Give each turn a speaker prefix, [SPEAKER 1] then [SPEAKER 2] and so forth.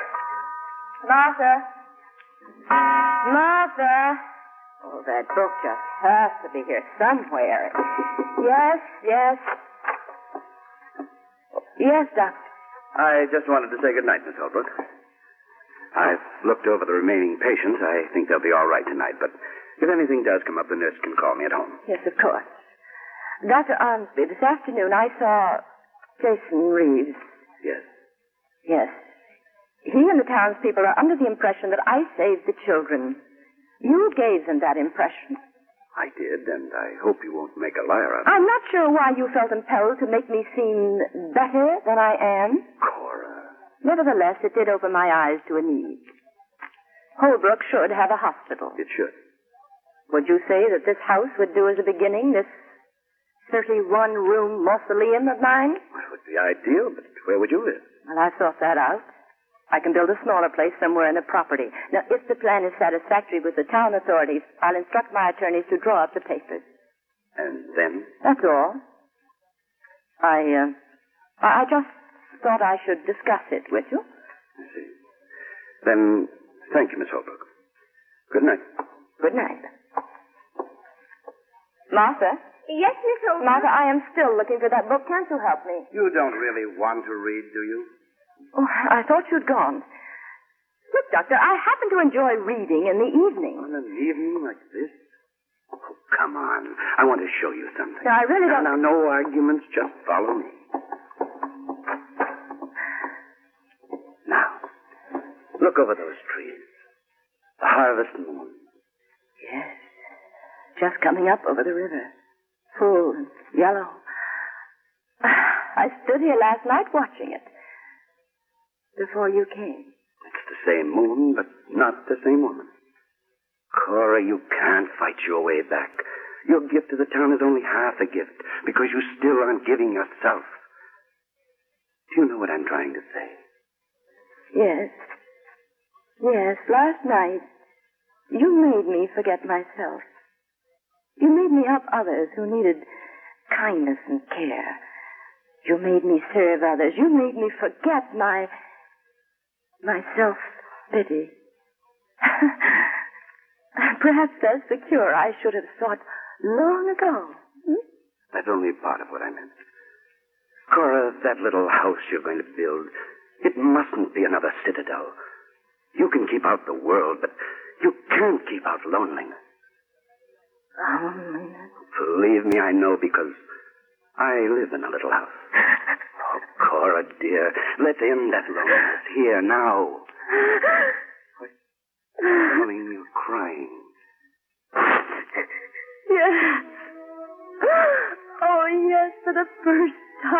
[SPEAKER 1] Martha. Martha. Oh, that book just has to be here somewhere. Yes, yes. Yes, Doctor.
[SPEAKER 2] I just wanted to say good night, Miss Holbrook. I've looked over the remaining patients. I think they'll be all right tonight, but if anything does come up, the nurse can call me at home.
[SPEAKER 1] Yes, of course. Dr. Armsby, this afternoon I saw Jason Reeves.
[SPEAKER 2] Yes.
[SPEAKER 1] Yes. He and the townspeople are under the impression that I saved the children. You gave them that impression.
[SPEAKER 2] I did, and I hope you won't make a liar of it.
[SPEAKER 1] I'm not sure why you felt impelled to make me seem better than I am.
[SPEAKER 2] Cora.
[SPEAKER 1] Nevertheless, it did open my eyes to a need. Holbrook should have a hospital.
[SPEAKER 2] It should.
[SPEAKER 1] Would you say that this house would do as a beginning, this 31-room mausoleum of mine?
[SPEAKER 2] Well, it would be ideal, but where would you live?
[SPEAKER 1] Well, I've thought that out. I can build a smaller place somewhere in the property. Now, if the plan is satisfactory with the town authorities, I'll instruct my attorneys to draw up the papers.
[SPEAKER 2] And then?
[SPEAKER 1] That's all. I just thought I should discuss it with you.
[SPEAKER 2] I see. Then, thank you, Miss Holbrook. Good night.
[SPEAKER 1] Good night. Martha?
[SPEAKER 3] Yes, Miss Holbrook?
[SPEAKER 1] Martha, I am still looking for that book. Can't you help me?
[SPEAKER 2] You don't really want to read, do you?
[SPEAKER 1] Oh, I thought you'd gone. Look, Doctor, I happen to enjoy reading in the evening.
[SPEAKER 2] On an evening like this? Oh, come on. I want to show you something.
[SPEAKER 1] No, I really don't...
[SPEAKER 2] Now, no arguments. Just follow me. Now, look over those trees. The harvest moon.
[SPEAKER 1] Yes. Just coming up over the river. Full and yellow. I stood here last night watching it. Before you came.
[SPEAKER 2] It's the same moon, but not the same woman. Cora, you can't fight your way back. Your gift to the town is only half a gift, because you still aren't giving yourself. Do you know what I'm trying to say?
[SPEAKER 1] Yes. Yes, last night, you made me forget myself. You made me help others who needed kindness and care. You made me serve others. You made me forget my self-pity. Perhaps that's the cure I should have sought long ago.
[SPEAKER 2] That's only part of what I meant. Cora, that little house you're going to build, it mustn't be another citadel. You can keep out the world, but you can't keep out loneliness.
[SPEAKER 1] Loneliness?
[SPEAKER 2] Believe me, I know, because I live in a little house. Oh, Cora, dear, let's end that loneliness here, now. Darling, you're crying.
[SPEAKER 1] Yes. Oh, yes, for the first